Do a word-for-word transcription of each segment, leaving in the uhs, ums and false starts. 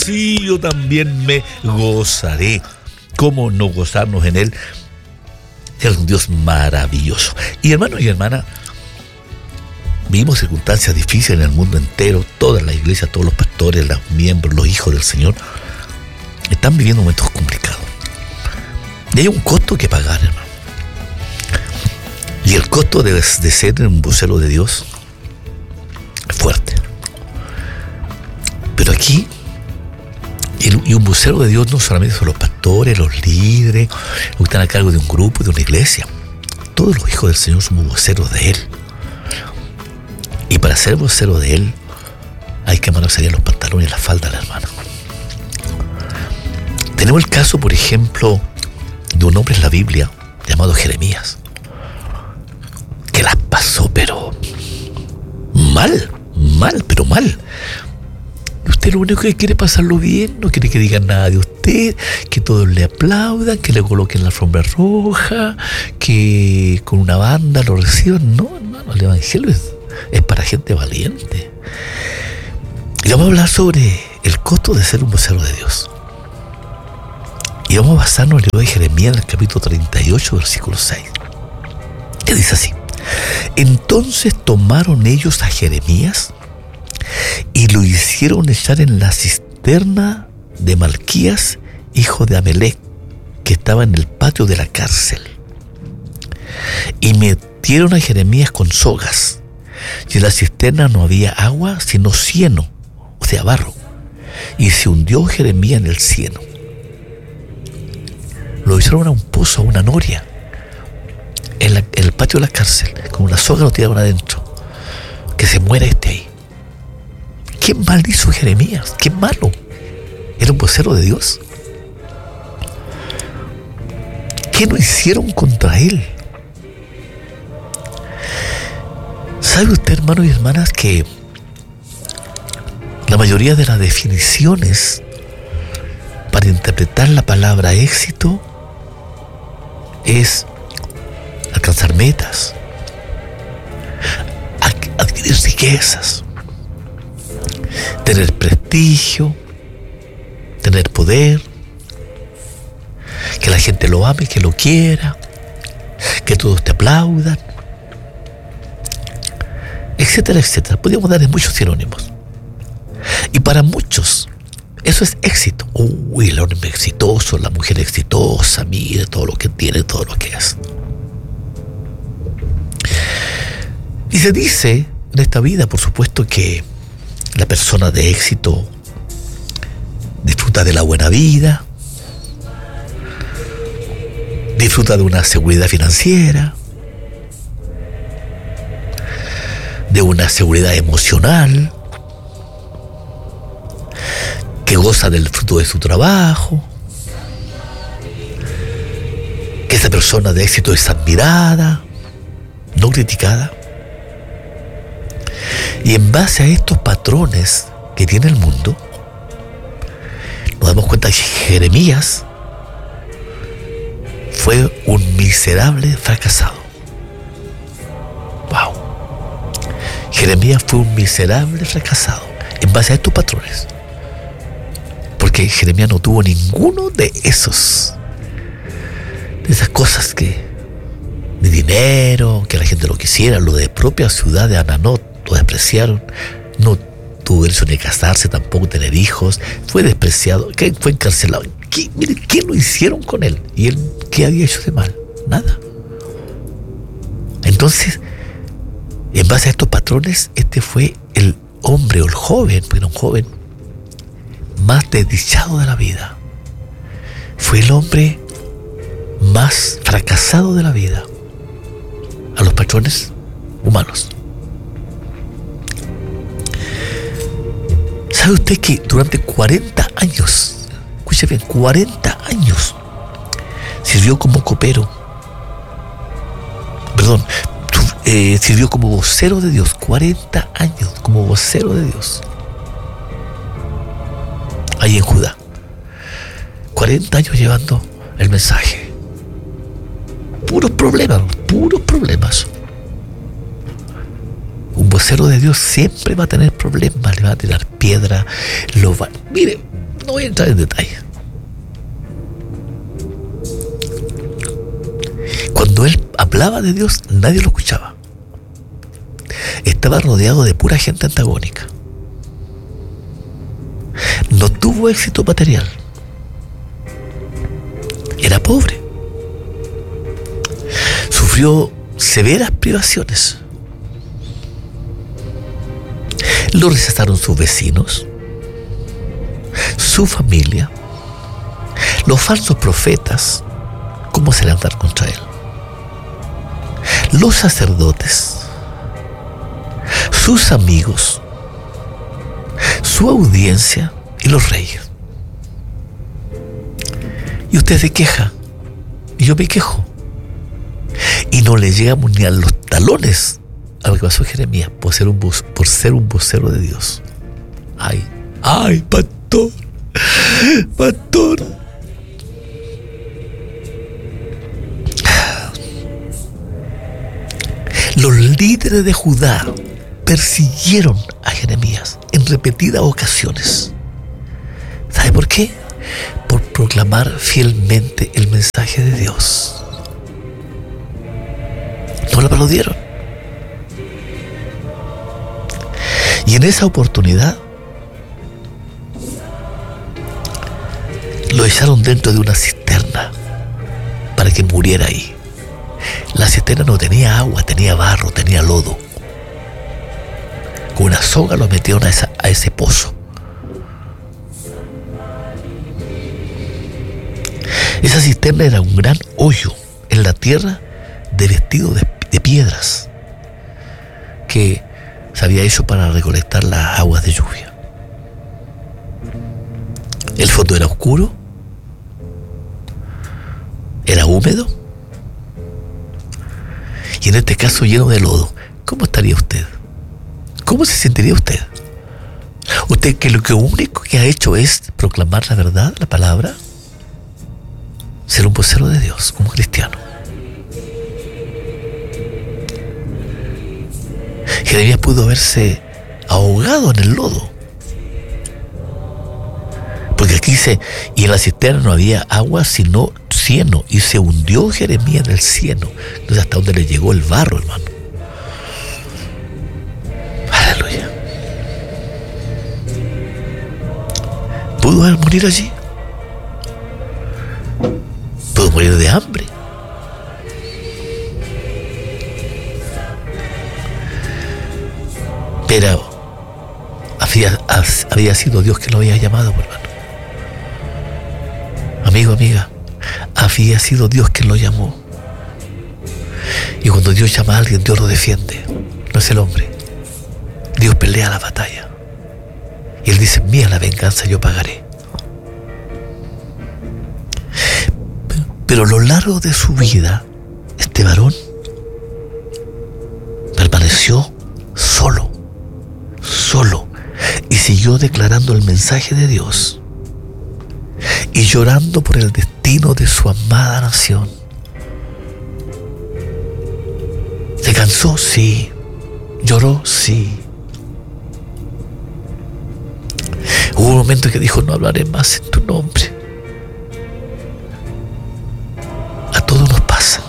Sí, yo también me gozaré. ¿Cómo no gozarnos en Él? Él es un Dios maravilloso. Y hermanos y hermanas, vivimos circunstancias difíciles en el mundo entero. Toda la iglesia, todos los pastores, los miembros, los hijos del Señor están viviendo momentos complicados. Y hay un costo que pagar, hermano. Y el costo de, de ser un vocero de Dios es fuerte. Pero aquí, el, y un vocero de Dios no solamente son los pastores, los líderes, los que están a cargo de un grupo, de una iglesia. Todos los hijos del Señor somos voceros de Él. Y para ser vocero de Él, hay que manosear los pantalones y las faldas, hermano. Tenemos el caso, por ejemplo, de un hombre en la Biblia llamado Jeremías, que las pasó, pero mal, mal, pero mal. Y usted lo único que quiere es pasarlo bien, no quiere que digan nada de usted, que todos le aplaudan, que le coloquen la alfombra roja, que con una banda lo reciban. No, hermano, el evangelio es, es para gente valiente. Y vamos a hablar sobre el costo de ser un vocero de Dios. Y vamos a basarnos en el libro de Jeremías, en el capítulo treinta y ocho, versículo seis. Que dice así: entonces tomaron ellos a Jeremías y lo hicieron echar en la cisterna de Malquías, hijo de Amelec, que estaba en el patio de la cárcel. Y metieron a Jeremías con sogas, y en la cisterna no había agua, sino cieno, o sea, barro. Y se hundió Jeremías en el cieno. Lo hicieron a un pozo, a una noria, en, la, en el patio de la cárcel, con una soga lo tiraron adentro. Que se muera este ahí. ¿Qué mal hizo Jeremías? ¿Qué malo? ¿Era un vocero de Dios? ¿Qué no hicieron contra él? ¿Sabe usted, hermanos y hermanas, que la mayoría de las definiciones para interpretar la palabra éxito es alcanzar metas, adquirir riquezas, tener prestigio, tener poder, que la gente lo ame, que lo quiera, que todos te aplaudan, etcétera, etcétera. Podríamos darle muchos sinónimos. Y para muchos eso es éxito. Uy, el hombre exitoso, la mujer exitosa, mire todo lo que tiene, todo lo que es. Y se dice en esta vida, por supuesto, que la persona de éxito disfruta de la buena vida, disfruta de una seguridad financiera, de una seguridad emocional, que goza del fruto de su trabajo, que esa persona de éxito es admirada, no criticada. Y en base a estos patrones que tiene el mundo, nos damos cuenta que Jeremías fue un miserable fracasado. Wow. Jeremías fue un miserable fracasado en base a estos patrones. Porque Jeremías no tuvo ninguno de esos, de esas cosas que, de dinero, que la gente lo quisiera, lo de propia ciudad de Ananot, lo despreciaron. No tuvo derecho ni a casarse, tampoco tener hijos, fue despreciado, fue encarcelado. ¿Qué, mire, ¿qué lo hicieron con él? ¿Y él qué había hecho de mal? Nada. Entonces, en base a estos patrones, este fue el hombre o el joven, porque era un joven, más desdichado de la vida. Fue el hombre más fracasado de la vida a los patrones humanos. ¿Sabe usted que durante cuarenta años, escuche bien, cuarenta años, sirvió como copero, perdón, eh, sirvió como vocero de Dios, cuarenta años como vocero de Dios, ahí en Judá, cuarenta años llevando el mensaje, puros problemas, puros problemas. Un vocero de Dios siempre va a tener problemas, le va a tirar piedra, lo va, mire, No voy a entrar en detalle. Cuando él hablaba de Dios, nadie lo escuchaba. Estaba rodeado de pura gente antagónica. No tuvo éxito material. Era pobre. Sufrió severas privaciones. Lo rechazaron sus vecinos, su familia, los falsos profetas. ¿Cómo se levantaron contra él? Los sacerdotes, sus amigos, su audiencia y los reyes. Y usted se queja, y yo me quejo, y no le llegamos ni a los talones a lo que pasó Jeremías por ser un voz, por ser un vocero de Dios. Ay, ay, pastor, pastor. Los líderes de Judá persiguieron a Jeremías en repetidas ocasiones. ¿Sabe por qué? Por proclamar fielmente el mensaje de Dios. No lo aplaudieron. Y en esa oportunidad lo echaron dentro de una cisterna para que muriera ahí. La cisterna no tenía agua, tenía barro, tenía lodo. Con una soga lo metieron a, esa, a ese pozo. Esa cisterna era un gran hoyo en la tierra revestido de, de piedras que se había hecho para recolectar las aguas de lluvia. El fondo era oscuro, era húmedo y en este caso lleno de lodo. ¿Cómo estaría usted? ¿Cómo se sentiría usted? Usted que lo que único que ha hecho es proclamar la verdad, la palabra, ser un vocero de Dios como cristiano. Jeremías pudo haberse ahogado en el lodo, porque aquí dice, y en la cisterna no había agua sino cieno, y se hundió Jeremías en el cieno. Entonces, hasta donde le llegó el barro, hermano. Aleluya. ¿Pudo haber morir allí? ¿Pudo morir de hambre? Pero había, había sido Dios que lo había llamado, hermano. Amigo, amiga, había sido Dios quien lo llamó. Y cuando Dios llama a alguien, Dios lo defiende. No es el hombre. Dios pelea la batalla. Y Él dice, mía la venganza, yo pagaré. Pero a lo largo de su vida, este varón permaneció solo, solo, y siguió declarando el mensaje de Dios y llorando por el destino de su amada nación. ¿Se cansó? Sí. ¿Lloró? Sí. Hubo un momento que dijo, no hablaré más en tu nombre. A todos nos pasa.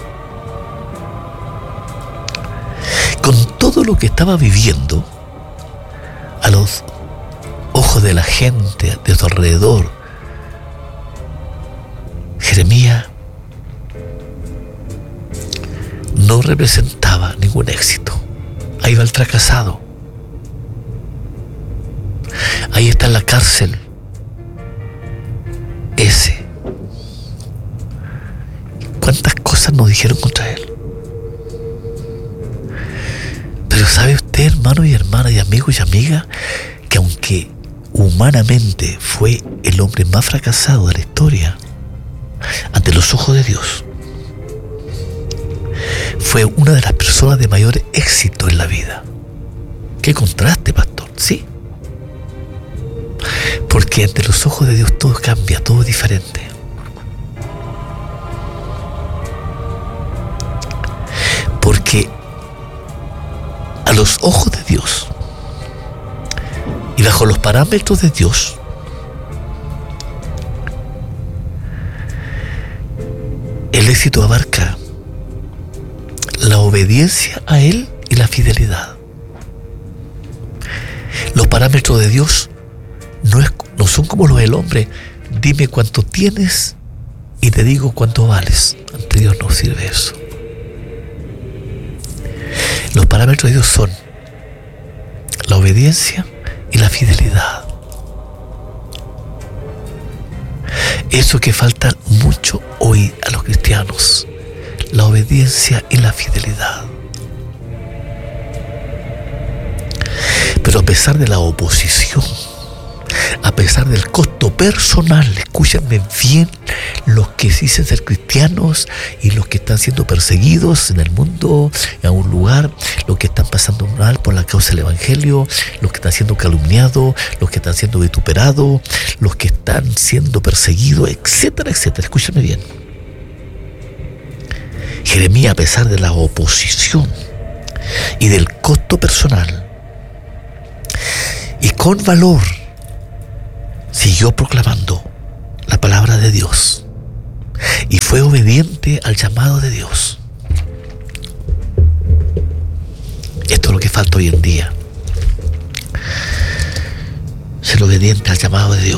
Con todo lo que estaba viviendo, a los ojos de la gente de su alrededor, Jeremías no representaba ningún éxito. Ahí va el fracasado. Ahí está en la cárcel. Ese. ¿Cuántas cosas nos dijeron contra él? Pero ¿sabe usted, hermano y hermana y amigo y amiga, que aunque humanamente fue el hombre más fracasado de la historia, ante los ojos de Dios, fue una de las personas de mayor éxito en la vida? ¡Qué contraste, pastor! Sí. Porque ante los ojos de Dios todo cambia, todo es diferente. Porque a los ojos de Dios y bajo los parámetros de Dios, éxito abarca la obediencia a Él y la fidelidad. Los parámetros de Dios no, es, no son como los del hombre. Dime cuánto tienes y te digo cuánto vales. Ante Dios no sirve eso. Los parámetros de Dios son la obediencia y la fidelidad. Eso que falta mucho hoy a los cristianos, la obediencia y la fidelidad. Pero a pesar de la oposición, a pesar del costo personal, escúchenme bien, los que dicen ser cristianos y los que están siendo perseguidos en el mundo, en un lugar, los que están pasando mal por la causa del evangelio, los que están siendo calumniados, los que están siendo vituperados, los que están siendo perseguidos, etcétera, etcétera. Escúchenme bien. Jeremías, a pesar de la oposición y del costo personal, y con valor, siguió proclamando la palabra de Dios y fue obediente al llamado de Dios. Esto es lo que falta hoy en día: ser obediente al llamado de Dios.